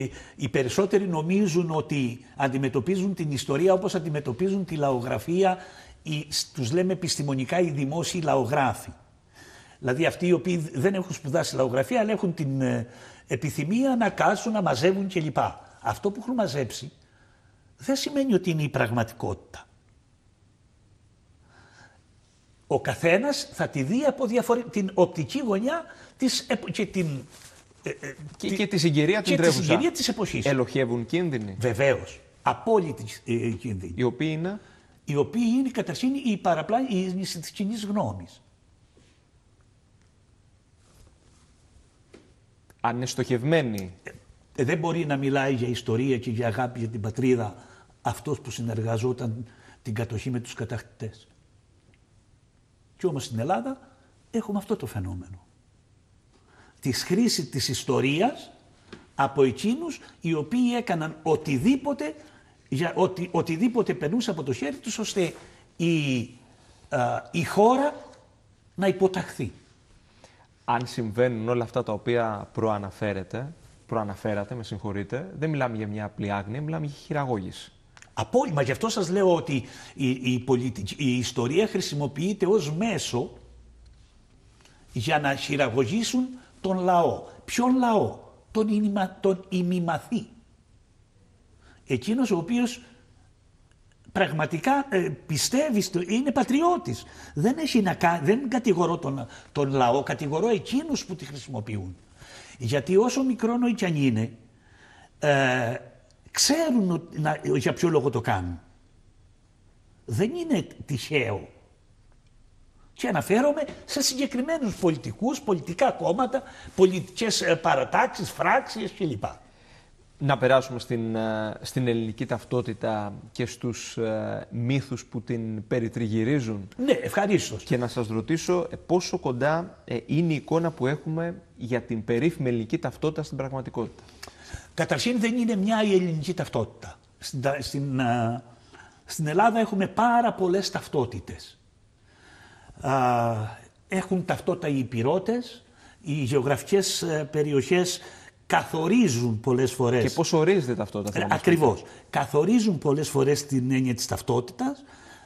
Οι περισσότεροι νομίζουν ότι αντιμετωπίζουν την ιστορία όπως αντιμετωπίζουν τη λαογραφία, τους λέμε επιστημονικά οι δημόσιοι λαογράφοι. Δηλαδή αυτοί οι οποίοι δεν έχουν σπουδάσει λαογραφία, αλλά έχουν την επιθυμία να κάτσουν, να μαζεύουν κλπ. Αυτό που έχουν μαζέψει δεν σημαίνει ότι είναι η πραγματικότητα. Ο καθένας θα τη δει από την οπτική γωνιά και τη συγκυρία την τρέχουσα. Τη συγκυρία της εποχής. Ελοχεύουν κίνδυνοι. Βεβαίως. Απόλυτη κίνδυνοι. Οι οποίοι είναι? Οι οποίοι είναι καταρχήν η παραπλάνηση της κοινής γνώμης. Αν είναι στοχευμένοι. Δεν μπορεί να μιλάει για ιστορία και για αγάπη για την πατρίδα αυτός που συνεργαζόταν την κατοχή με τους κατακτητές. Και όμως στην Ελλάδα έχουμε αυτό το φαινόμενο. Τη χρήση της ιστορίας από εκείνους οι οποίοι έκαναν οτιδήποτε περνούσε από το χέρι τους ώστε η χώρα να υποταχθεί. Αν συμβαίνουν όλα αυτά τα οποία προαναφέρατε, με συγχωρείτε, δεν μιλάμε για μια απλή άγνοια, μιλάμε για χειραγώγηση. Απόλυτα, γι' αυτό σας λέω ότι η ιστορία χρησιμοποιείται ως μέσο για να χειραγωγήσουν τον λαό. Ποιον λαό? Τον ημιμαθή. Εκείνος ο οποίος πραγματικά πιστεύει, είναι πατριώτης. Δεν κατηγορώ τον λαό, κατηγορώ εκείνους που τη χρησιμοποιούν. Γιατί όσο μικρόνο κι αν είναι, ξέρουν για ποιο λόγο το κάνουν. Δεν είναι τυχαίο. Και αναφέρομαι σε συγκεκριμένους πολιτικούς, πολιτικά κόμματα, πολιτικές παρατάξεις, φράξεις κλπ. Να περάσουμε στην ελληνική ταυτότητα και στους μύθους που την περιτριγυρίζουν. Ναι, ευχαρίστως. Και να σας ρωτήσω πόσο κοντά είναι η εικόνα που έχουμε για την περίφημη ελληνική ταυτότητα στην πραγματικότητα. Καταρχήν δεν είναι μια η ελληνική ταυτότητα. Στην Ελλάδα έχουμε πάρα πολλές ταυτότητες. Έχουν ταυτότητα οι υπηρώτες, οι γεωγραφικές περιοχές καθορίζουν πολλές φορές. Και πώς ορίζεται ταυτότητα? Ακριβώς. Καθορίζουν πολλές φορές την έννοια της ταυτότητας.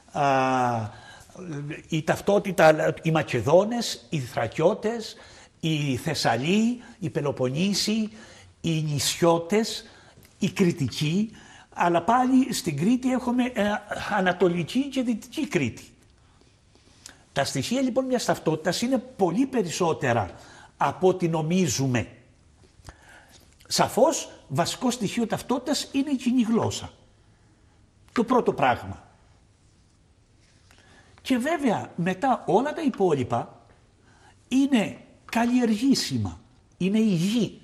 Η ταυτότητα, οι Μακεδόνες, οι Θρακιώτες, οι Θεσσαλοί, οι Πελοποννήσοι, οι Νησιώτες, οι Κρητικοί, αλλά πάλι στην Κρήτη έχουμε Ανατολική και Δυτική Κρήτη. Τα στοιχεία λοιπόν μιας ταυτότητας είναι πολύ περισσότερα από ό,τι νομίζουμε. Σαφώς, βασικό στοιχείο ταυτότητας είναι η κοινή γλώσσα. Το πρώτο πράγμα. Και βέβαια μετά όλα τα υπόλοιπα είναι καλλιεργήσιμα, είναι υγιή.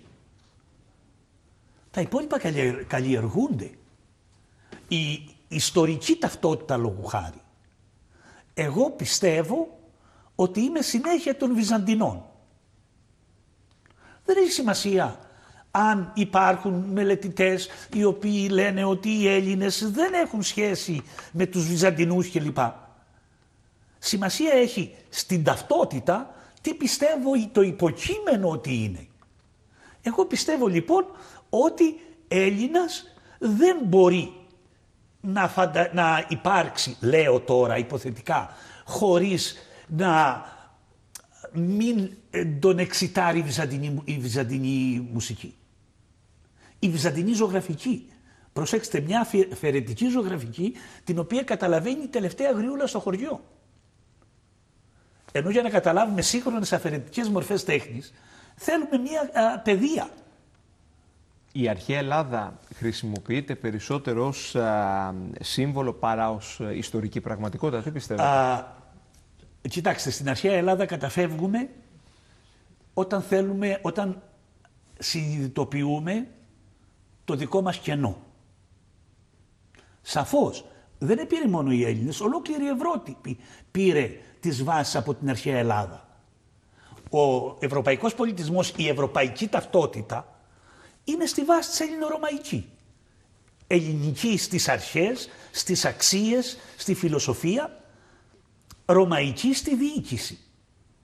Τα υπόλοιπα καλλιεργούνται. Η ιστορική ταυτότητα λόγου χάρη. Εγώ πιστεύω ότι είμαι συνέχεια των Βυζαντινών. Δεν έχει σημασία αν υπάρχουν μελετητές οι οποίοι λένε ότι οι Έλληνες δεν έχουν σχέση με τους Βυζαντινούς κλπ. Σημασία έχει στην ταυτότητα τι πιστεύω το υποκείμενο ότι είναι. Εγώ πιστεύω λοιπόν ότι Έλληνας δεν μπορεί να υπάρξει, λέω τώρα υποθετικά, χωρίς να μην τον εξητάρει η βυζαντινή μουσική. Η βυζαντινή ζωγραφική. Προσέξτε, μια αφαιρετική ζωγραφική την οποία καταλαβαίνει η τελευταία γριούλα στο χωριό. Ενώ για να καταλάβουμε σύγχρονες αφαιρετικές μορφές τέχνης θέλουμε μια παιδεία. Η αρχαία Ελλάδα χρησιμοποιείται περισσότερο ως σύμβολο παρά ως ιστορική πραγματικότητα. Τι πιστεύετε? Κοιτάξτε, στην αρχαία Ελλάδα καταφεύγουμε όταν συνειδητοποιούμε το δικό μας κενό. Σαφώς, δεν πήρε μόνο οι Έλληνες, ολόκληρη η Ευρώπη πήρε τις βάσεις από την αρχαία Ελλάδα. Ο ευρωπαϊκός πολιτισμός, η ευρωπαϊκή ταυτότητα, είναι στη βάση της ελληνορωμαϊκή. Ελληνική στις αρχές, στις αξίες, στη φιλοσοφία, ρωμαϊκή στη διοίκηση,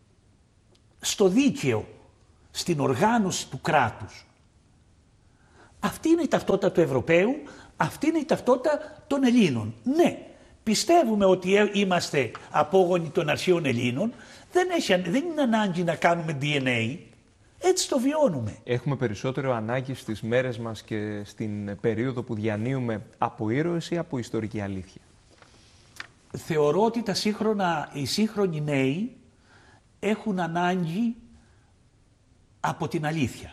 στο δίκαιο, στην οργάνωση του κράτους. Αυτή είναι η ταυτότητα του Ευρωπαίου, αυτή είναι η ταυτότητα των Ελλήνων. Ναι, πιστεύουμε ότι είμαστε απόγονοι των αρχαίων Ελλήνων, δεν είναι ανάγκη να κάνουμε DNA, έτσι το βιώνουμε. Έχουμε περισσότερο ανάγκη στις μέρες μας και στην περίοδο που διανύουμε από ήρωες ή από ιστορική αλήθεια? Θεωρώ ότι οι σύγχρονοι νέοι έχουν ανάγκη από την αλήθεια.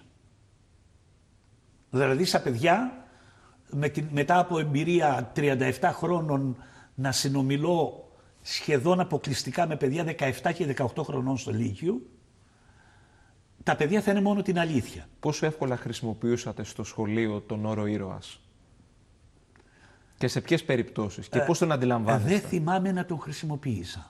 Δηλαδή στα παιδιά, μετά από εμπειρία 37 χρόνων να συνομιλώ σχεδόν αποκλειστικά με παιδιά 17 και 18 χρονών στο Λύκειο, τα παιδιά θα είναι μόνο την αλήθεια. Πόσο εύκολα χρησιμοποιούσατε στο σχολείο τον όρο ήρωας? Και σε ποιες περιπτώσεις? Και πώς τον αντιλαμβάνεστε? Δεν θυμάμαι να τον χρησιμοποίησα.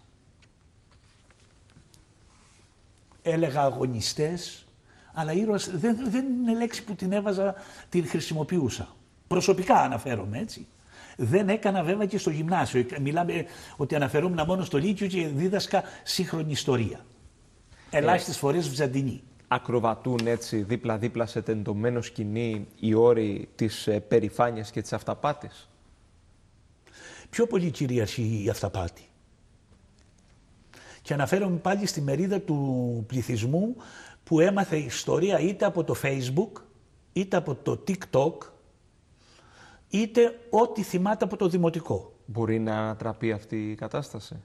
Έλεγα αγωνιστές, αλλά ήρωας δεν είναι λέξη που την έβαζα, την χρησιμοποιούσα. Προσωπικά αναφέρομαι, έτσι. Δεν έκανα βέβαια και στο γυμνάσιο. Μιλάμε ότι αναφερόμουν μόνο στο Λύκειο και δίδασκα σύγχρονη ιστορία. Ελάχιστες φορές βυζαντινή. Ακροβατούν έτσι δίπλα-δίπλα σε τεντωμένο σκηνή οι όροι της περηφάνειας και της αυταπάτης? Πιο πολύ κυριαρχεί η αυταπάτη. Και αναφέρομαι πάλι στη μερίδα του πληθυσμού που έμαθε ιστορία είτε από το Facebook, είτε από το TikTok, είτε ό,τι θυμάται από το δημοτικό. Μπορεί να ανατραπεί αυτή η κατάσταση?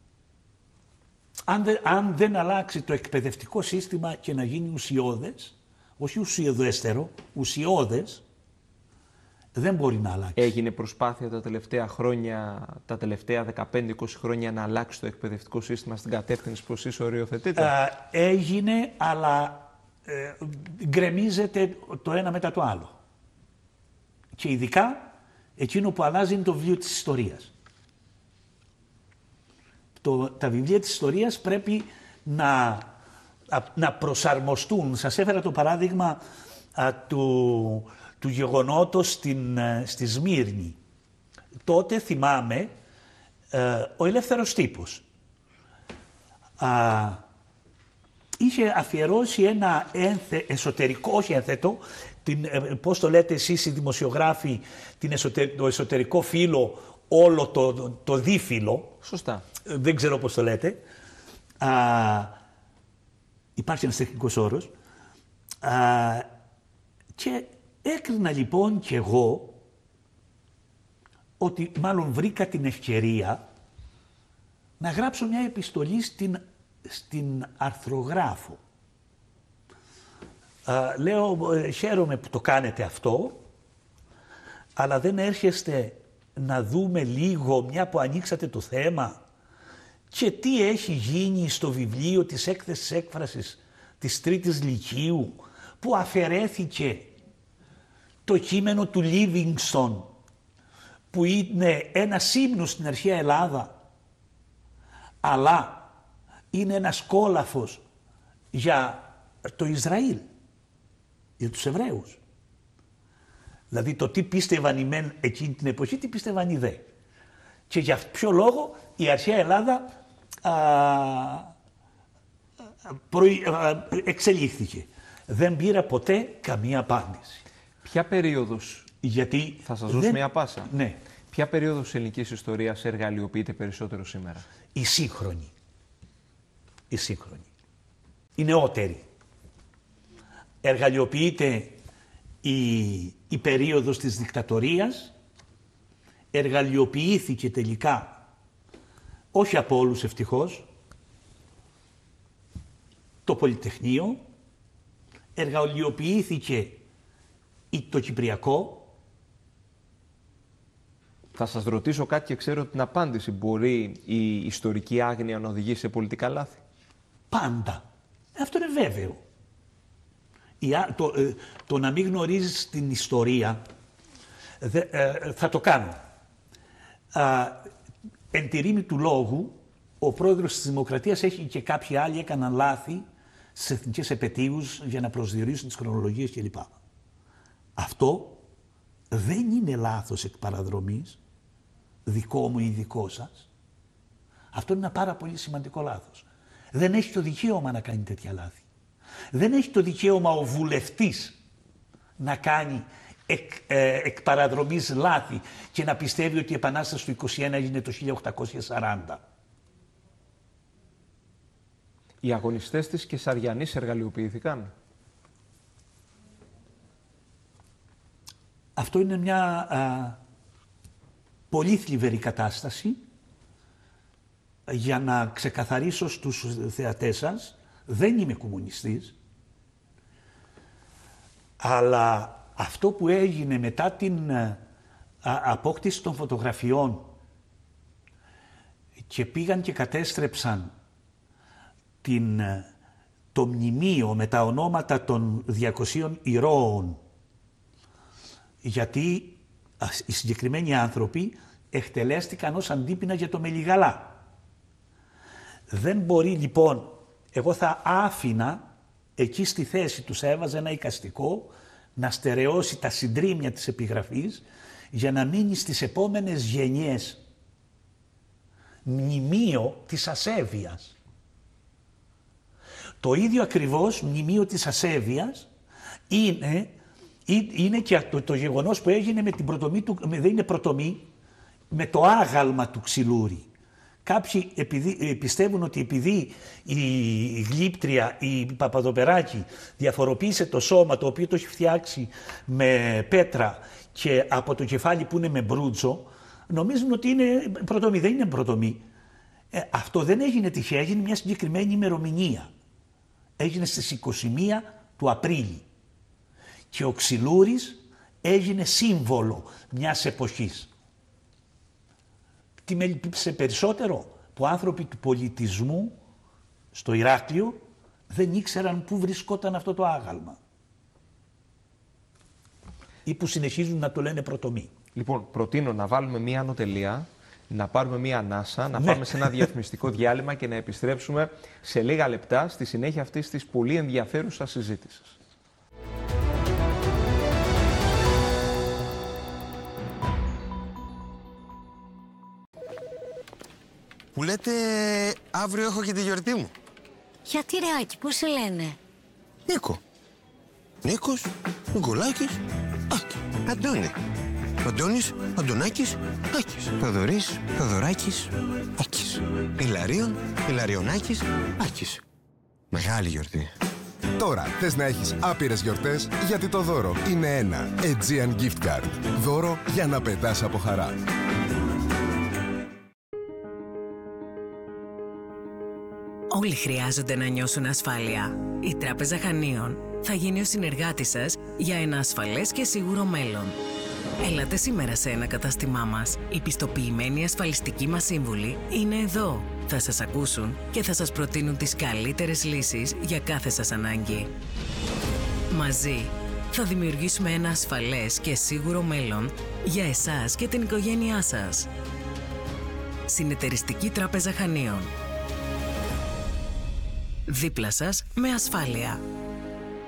Αν δεν αλλάξει το εκπαιδευτικό σύστημα και να γίνει ουσιώδες, όχι ουσιοδέστερο, ουσιώδες, δεν μπορεί να αλλάξει. Έγινε προσπάθεια τα τελευταία χρόνια, τα τελευταία 15-20 χρόνια να αλλάξει το εκπαιδευτικό σύστημα στην κατεύθυνση που εσείς οριοθετείτε? Έγινε, αλλά γκρεμίζεται το ένα μετά το άλλο. Και ειδικά εκείνο που αλλάζει είναι το βιβλίο της ιστορίας. Τα βιβλία της ιστορίας πρέπει να προσαρμοστούν. Σας έφερα το παράδειγμα του γεγονότος στη Σμύρνη. Τότε θυμάμαι ο Ελεύθερος Τύπος είχε αφιερώσει ένα εσωτερικό, όχι ένθετο, πώς το λέτε εσείς οι δημοσιογράφοι, το εσωτερικό φύλλο, όλο το δίφυλλο. Σωστά. Δεν ξέρω πώς το λέτε. Υπάρχει ένας τεχνικός όρος. Και έκρινα λοιπόν κι εγώ ότι μάλλον βρήκα την ευκαιρία να γράψω μια επιστολή στην αρθρογράφο. Λέω, χαίρομαι που το κάνετε αυτό, αλλά δεν έρχεστε να δούμε λίγο, μια που ανοίξατε το θέμα, και τι έχει γίνει στο βιβλίο της έκθεσης έκφρασης της Τρίτης Λυκείου, που αφαιρέθηκε το κείμενο του Λίβινγκστον, που είναι ένα σύμνο στην αρχαία Ελλάδα, αλλά είναι ένας κόλαφος για το Ισραήλ, για τους Εβραίους. Δηλαδή το τι πίστευαν οι μεν εκείνη την εποχή, τι πίστευαν οι δε. Και για ποιο λόγο η αρχαία Ελλάδα εξελίχθηκε. Δεν πήρα ποτέ καμία απάντηση. Ποια περίοδος, γιατί θα σας δώσω μια πάσα, ναι. Ποια περίοδος της ελληνικής ιστορίας εργαλειοποιείται περισσότερο σήμερα? Η σύγχρονη. Η σύγχρονη. Η νεότερη. Εργαλειοποιείται η περίοδος της δικτατορίας, εργαλειοποιήθηκε τελικά, όχι από όλους ευτυχώς, το Πολυτεχνείο, εργαλειοποιήθηκε το Κυπριακό. Θα σας ρωτήσω κάτι και ξέρω την απάντηση. Μπορεί η ιστορική άγνοια να οδηγήσει σε πολιτικά λάθη? Πάντα. Αυτό είναι βέβαιο. Το να μην γνωρίζεις την ιστορία θα το κάνω. Εν τη ρήμη του λόγου, ο πρόεδρος της Δημοκρατίας έχει και κάποιοι άλλοι έκαναν λάθη στις εθνικές επετείους για να προσδιορίσουν τις χρονολογίες κλπ. Αυτό δεν είναι λάθος εκ παραδρομής, δικό μου ή δικό σας. Αυτό είναι ένα πάρα πολύ σημαντικό λάθος. Δεν έχει το δικαίωμα να κάνει τέτοια λάθη. Δεν έχει το δικαίωμα ο βουλευτής να κάνει εκ παραδρομής λάθη και να πιστεύει ότι η Επανάσταση του 1921 έγινε το 1840. Οι αγωνιστές της Κεσαριανής εργαλειοποιήθηκαν. Αυτό είναι μια πολύ θλιβερή κατάσταση. Για να ξεκαθαρίσω στους θεατές σας, δεν είμαι κομμουνιστής, αλλά αυτό που έγινε μετά την απόκτηση των φωτογραφιών και πήγαν και κατέστρεψαν το μνημείο με τα ονόματα των 200 ηρώων, γιατί οι συγκεκριμένοι άνθρωποι εκτελέστηκαν ως αντίπεινα για το Μελιγαλά. Δεν μπορεί λοιπόν, εγώ θα άφηνα εκεί στη θέση τους, έβαζα ένα εικαστικό να στερεώσει τα συντρίμμια της επιγραφής για να μείνει στις επόμενες γενιές μνημείο της ασέβειας. Το ίδιο ακριβώς μνημείο της ασέβειας είναι και το γεγονός που έγινε με την προτομή του, δεν είναι προτομή, με το άγαλμα του Ξυλούρη. Κάποιοι πιστεύουν ότι επειδή η γλύπτρια, η Παπαδοπεράκη, διαφοροποίησε το σώμα, το οποίο το έχει φτιάξει με πέτρα και από το κεφάλι που είναι με μπρούτζο, νομίζουν ότι είναι προτομή. Δεν είναι προτομή. Αυτό δεν έγινε τυχαία, έγινε μια συγκεκριμένη ημερομηνία. Έγινε στις 21 του Απρίλη. Και ο Ξυλούρης έγινε σύμβολο μιας εποχής. Τι με λυπήσε περισσότερο, που άνθρωποι του πολιτισμού στο Ηράκλειο δεν ήξεραν πού βρισκόταν αυτό το άγαλμα. Ή που συνεχίζουν να το λένε προτομή. Λοιπόν, προτείνω να βάλουμε μία ανωτελεία, να πάρουμε μία ανάσα, να πάμε σε ένα διαφημιστικό διάλειμμα και να επιστρέψουμε σε λίγα λεπτά στη συνέχεια αυτής της πολύ ενδιαφέρουσας συζήτησης. Που λέτε αύριο έχω και τη γιορτή μου. Γιατί ρε Άκη, πώς σε λένε? Νίκο. Νίκος, Νικολάκης, Άκη. Αντώνη. Αντώνης, Αντωνάκης, Άκης. Θοδωρής, Θοδωράκης, Άκης. Ηλαρίων, Ηλαριονάκης, Άκης. Μεγάλη γιορτή. Τώρα θες να έχεις άπειρες γιορτές, γιατί το δώρο είναι ένα Aegean Gift Card. Δώρο για να πετάς από χαρά. Όλοι χρειάζονται να νιώσουν ασφάλεια. Η Τράπεζα Χανίων θα γίνει ο συνεργάτης σας για ένα ασφαλές και σίγουρο μέλλον. Έλατε σήμερα σε ένα κατάστημά μας. Οι πιστοποιημένοι ασφαλιστικοί μας σύμβουλοι είναι εδώ. Θα σας ακούσουν και θα σας προτείνουν τις καλύτερες λύσεις για κάθε σας ανάγκη. Μαζί θα δημιουργήσουμε ένα ασφαλές και σίγουρο μέλλον για εσάς και την οικογένειά σας. Συνεταιριστική Τράπεζα Χανίων. Δίπλα σας με ασφάλεια.